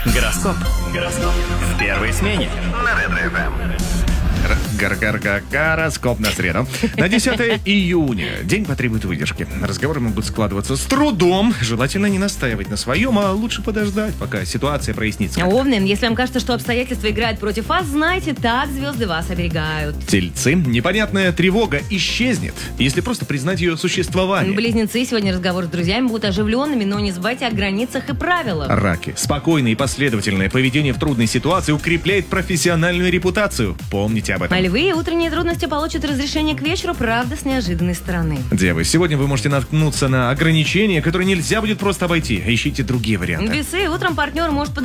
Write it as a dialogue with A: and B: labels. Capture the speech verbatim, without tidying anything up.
A: Гороскоп. Гороскоп. В первой смене. На Ретро-ФМ.
B: Гороскоп на среду. На десятое июня. День потребует выдержки. Разговоры могут складываться с трудом. Желательно не настаивать на своем, а лучше подождать, пока ситуация прояснится.
C: Овны, если вам кажется, что обстоятельства играют против вас, знайте, так звезды вас оберегают.
B: Тельцы. Непонятная тревога исчезнет, если просто признать ее существование.
C: Близнецы, сегодня разговоры с друзьями будут оживленными, но не забывайте о границах и правилах.
B: Раки. Спокойное и последовательное поведение в трудной ситуации укрепляет профессиональную репутацию. Помните об этом.
C: А львы, утренние трудности получат разрешение к вечеру, правда, с неожиданной стороны.
B: Девы, сегодня вы можете наткнуться на ограничения, которые нельзя будет просто обойти. Ищите другие варианты.
C: Весы, утром партнер может подругаться